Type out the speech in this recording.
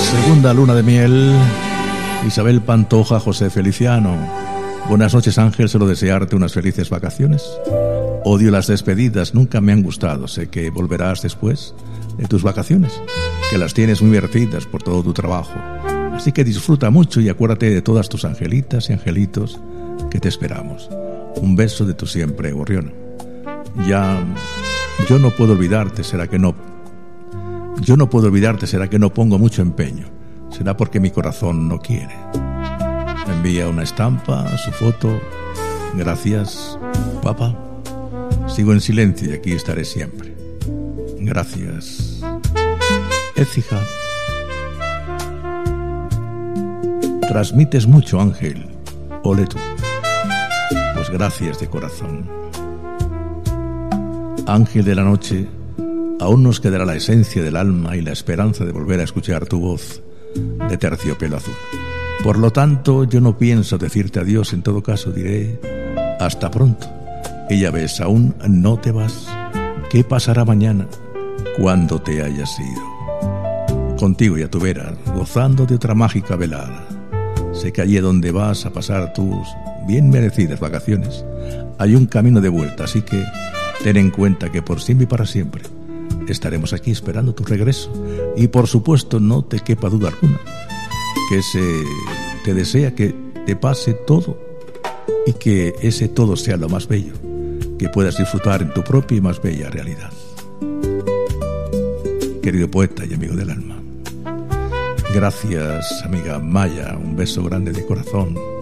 Segunda luna de miel. Isabel Pantoja, José Feliciano. Buenas noches, Ángel, solo desearte unas felices vacaciones. Odio las despedidas, nunca me han gustado. Sé que volverás después de tus vacaciones, que las tienes muy vertidas por todo tu trabajo. Así que disfruta mucho y acuérdate de todas tus angelitas y angelitos que te esperamos. Un beso de tu siempre, Gorrión. Yo no puedo olvidarte, será que no pongo mucho empeño. Será porque mi corazón no quiere. Envía una estampa, su foto. Gracias, papá. Sigo en silencio y aquí estaré siempre. Gracias, Écija. Transmites mucho, Ángel. Ole tú. Pues gracias de corazón. Ángel de la noche, aún nos quedará la esencia del alma y la esperanza de volver a escuchar tu voz de terciopelo azul. Por lo tanto, yo no pienso decirte adiós, en todo caso diré hasta pronto. Y ya ves, aún no te vas. ¿Qué pasará mañana cuando te hayas ido? Contigo y a tu vera, gozando de otra mágica velada. Sé que allí donde vas a pasar tus bien merecidas vacaciones hay un camino de vuelta, así que ten en cuenta que por siempre y para siempre estaremos aquí esperando tu regreso. Y por supuesto, no te quepa duda alguna que te desea que te pase todo y que ese todo sea lo más bello que puedas disfrutar en tu propia y más bella realidad. Querido poeta y amigo del alma, gracias, amiga Maya, un beso grande de corazón.